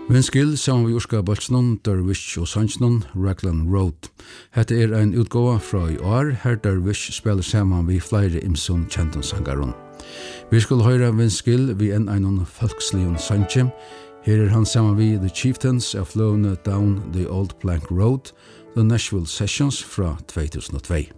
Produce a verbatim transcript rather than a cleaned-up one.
Vinskill saman vi urska balsnon, Dervish og Sanchnon, Raglan Road. Hette er ein utgåva fra i år, her Dervish spiller saman vi flere imsun kjenton sangaron. Vi skulle høyra Vinskill vi enn einon folkslion Sanchim. Her er han saman vi The Chieftains of Flowing Down the Old Plank Road, The Nashville Sessions fra two thousand two.